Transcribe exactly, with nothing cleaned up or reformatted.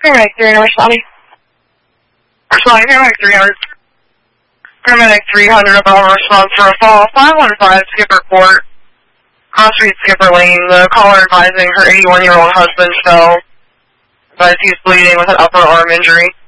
Paramedic three hundred, Wasabi. Responding, Paramedic three hundred. Paramedic three hundred, above response for a fall, five one five, Skipper Court. Cross Street, Skipper Lane. The caller advising her eighty-one-year-old husband fell. Advised he's bleeding with an upper arm injury.